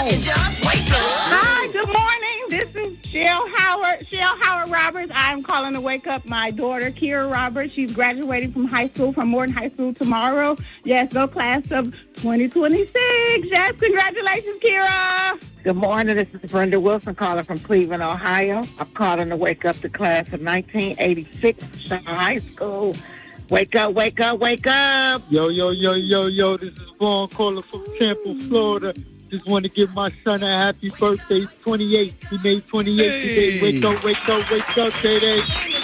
Hi, good morning. This is Shell Howard Roberts. I'm calling to wake up my daughter, Kira Roberts. She's graduating from high school, from Morton High School tomorrow. Yes, go class of 2026. Yes, congratulations, Kira. Good morning. This is Brenda Wilson calling from Cleveland, Ohio. I'm calling to wake up the class of 1986 Shaw High School. Wake up, wake up, wake up. Yo. This is Vaughn calling from Tampa, Florida. Just want to give my son a happy birthday. He's 28. He made 28 today. Wake up, wake up, wake up, Day.